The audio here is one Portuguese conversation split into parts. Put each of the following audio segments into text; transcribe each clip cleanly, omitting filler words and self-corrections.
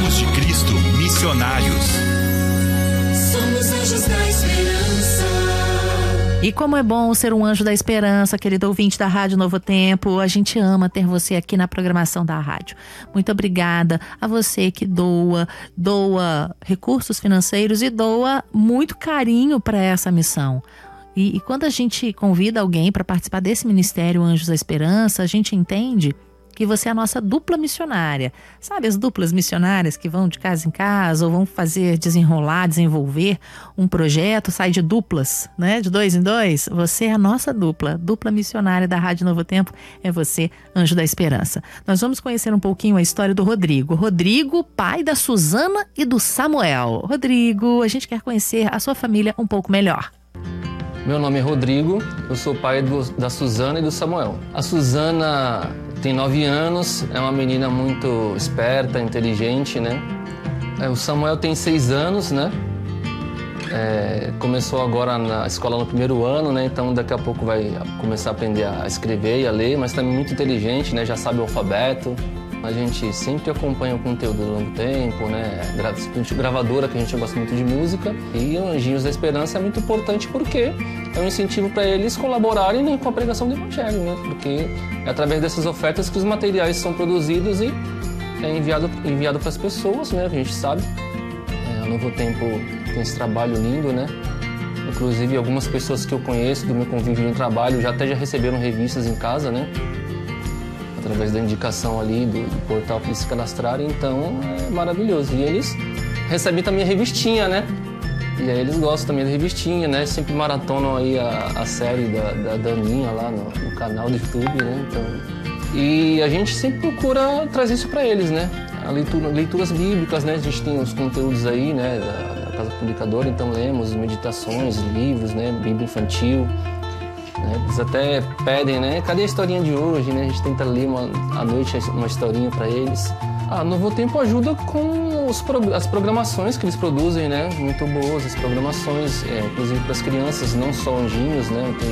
Servos de Cristo, missionários. Somos anjos da esperança. E como é bom ser um anjo da esperança, querido ouvinte da Rádio Novo Tempo. A gente ama ter você aqui na programação da rádio. Muito obrigada a você que doa recursos financeiros e doa muito carinho para essa missão. E quando a gente convida alguém para participar desse ministério Anjos da Esperança, a gente entende que você é a nossa dupla missionária. Sabe as duplas missionárias que vão de casa em casa ou vão fazer desenvolver um projeto, sai de duplas, né? De 2 em 2. Você é a nossa dupla missionária da Rádio Novo Tempo, é você, Anjo da Esperança. Nós vamos conhecer um pouquinho a história do Rodrigo. Rodrigo, pai da Suzana e do Samuel. Rodrigo, a gente quer conhecer a sua família um pouco melhor. Meu nome é Rodrigo, eu sou pai da Suzana e do Samuel. A Suzana tem 9 anos, é uma menina muito esperta, inteligente, né? O Samuel tem 6 anos, né? Começou agora na escola no 1º ano, né? Então daqui a pouco vai começar a aprender a escrever e a ler, mas também muito inteligente, né? Já sabe o alfabeto. A gente sempre acompanha o conteúdo do Novo Tempo, né? Gravadora, que a gente gosta muito de música. E o Anjinhos da Esperança é muito importante porque é um incentivo para eles colaborarem, né, com a pregação do Evangelho, né? Porque é através dessas ofertas que os materiais são produzidos e é enviado para as pessoas, né? A gente sabe. O Novo Tempo tem esse trabalho lindo, né? Inclusive algumas pessoas que eu conheço do meu convívio no trabalho já receberam revistas em casa, né? Através da indicação ali do portal para eles se cadastrarem, então é maravilhoso. E eles recebem também a revistinha, né? E aí eles gostam também da revistinha, né? Sempre maratonam aí a série da Daninha lá no canal do YouTube, né? Então, e a gente sempre procura trazer isso para eles, né? Leituras bíblicas, né? A gente tem os conteúdos aí, né? Da Casa Publicadora, então lemos meditações, livros, né? Bíblia infantil. Eles até pedem, né? Cadê a historinha de hoje, né? A gente tenta ler à noite uma historinha para eles. Novo Tempo ajuda com as programações que eles produzem, né? Muito boas as programações, inclusive para as crianças, não só anjinhos, né? Tem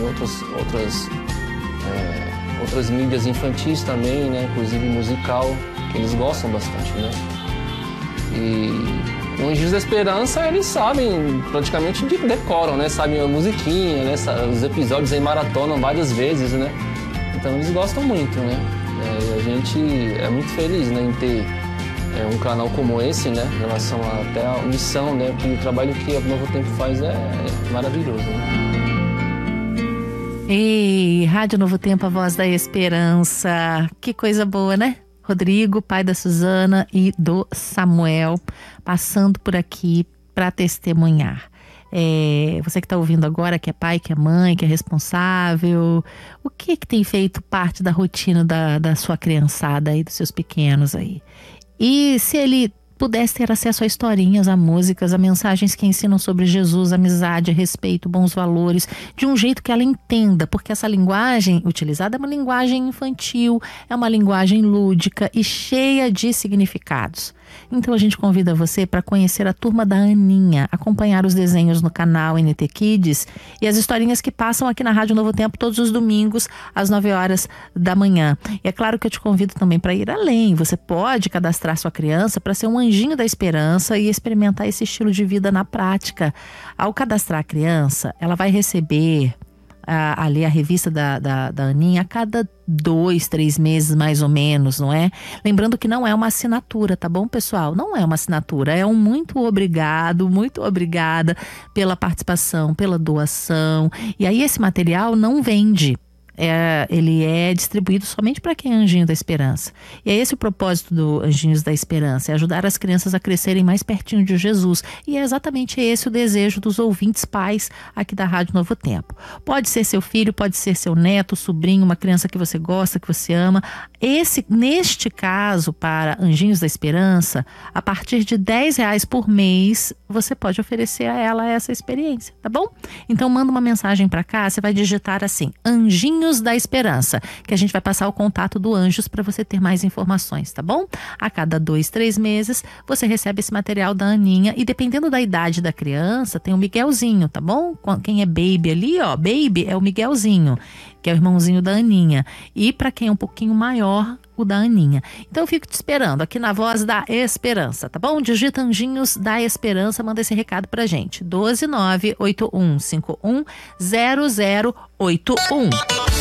outras mídias infantis também, né? Inclusive musical, que eles gostam bastante, né? E o Anjos da Esperança, eles sabem, praticamente decoram, né? Sabem a musiquinha, né? Os episódios aí maratonam várias vezes, né? Então eles gostam muito, né? E a gente é muito feliz, né, em ter um canal como esse, né? Em relação até à missão, né? Que o trabalho que o Novo Tempo faz é maravilhoso, né? Ei, Rádio Novo Tempo, a voz da esperança. Que coisa boa, né? Rodrigo, pai da Suzana e do Samuel, passando por aqui para testemunhar. Você que está ouvindo agora, que é pai, que é mãe, que é responsável, o que tem feito parte da rotina da sua criançada aí, dos seus pequenos aí? E se ele pudesse ter acesso a historinhas, a músicas, a mensagens que ensinam sobre Jesus, amizade, respeito, bons valores, de um jeito que ela entenda, porque essa linguagem utilizada é uma linguagem infantil, é uma linguagem lúdica e cheia de significados. Então a gente convida você para conhecer a turma da Aninha, acompanhar os desenhos no canal NT Kids e as historinhas que passam aqui na Rádio Novo Tempo todos os domingos às 9h da manhã. E é claro que eu te convido também para ir além. Você pode cadastrar sua criança para ser um anjinho da esperança e experimentar esse estilo de vida na prática. Ao cadastrar a criança, ela vai receber ali a revista da Aninha a cada 2, 3 meses mais ou menos, não é? Lembrando que não é uma assinatura, tá bom, pessoal? Não é uma assinatura, é um muito obrigada pela participação, pela doação. E aí esse material não vende. Ele é distribuído somente para quem é Anjinho da Esperança. E é esse o propósito do Anjinhos da Esperança, é ajudar as crianças a crescerem mais pertinho de Jesus. E é exatamente esse o desejo dos ouvintes pais aqui da Rádio Novo Tempo. Pode ser seu filho, pode ser seu neto, sobrinho, uma criança que você gosta, que você ama. Neste caso, para Anjinhos da Esperança, a partir de R$10 por mês, você pode oferecer a ela essa experiência, tá bom? Então manda uma mensagem para cá, você vai digitar assim, Anjinhos da Esperança, que a gente vai passar o contato do Anjos para você ter mais informações, tá bom? A cada 2, 3 meses você recebe esse material da Aninha e dependendo da idade da criança tem o Miguelzinho, tá bom? Quem é baby ali, baby é o Miguelzinho, que é o irmãozinho da Aninha. E para quem é um pouquinho maior, melhor o da Aninha. Então eu fico te esperando aqui na Voz da Esperança, tá bom? Digita Anjinhos da Esperança, manda esse recado pra gente. 12981510081.